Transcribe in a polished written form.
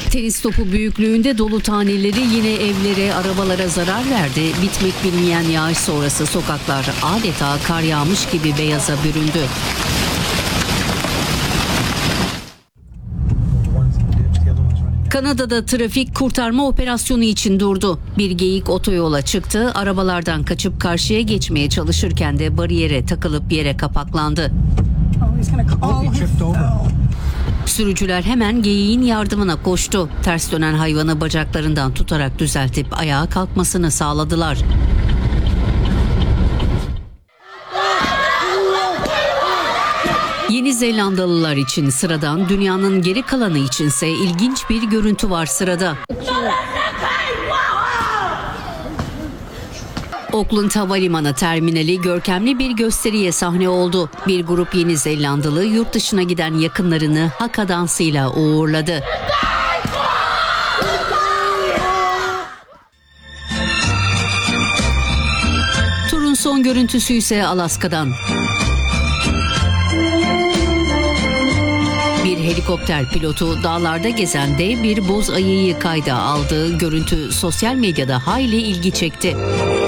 Tenis topu büyüklüğünde dolu taneleri yine evlere, arabalara zarar verdi. Bitmek bilmeyen yağış sonrası sokaklar adeta kar yağmış gibi beyaza büründü. Kanada'da trafik kurtarma operasyonu için durdu. Bir geyik otoyola çıktı, arabalardan kaçıp karşıya geçmeye çalışırken de bariyere takılıp yere kapaklandı. Sürücüler hemen geyiğin yardımına koştu. Ters dönen hayvanı bacaklarından tutarak düzeltip ayağa kalkmasını sağladılar. Yeni Zelandalılar için sıradan, dünyanın geri kalanı içinse ilginç bir görüntü var sırada. Auckland Havalimanı terminali görkemli bir gösteriye sahne oldu. Bir grup Yeni Zelandalı yurt dışına giden yakınlarını haka dansıyla uğurladı. Turun son görüntüsü ise Alaska'dan. Bir helikopter pilotu dağlarda gezen dev bir boz ayıyı kayda aldı. Görüntü sosyal medyada hayli ilgi çekti.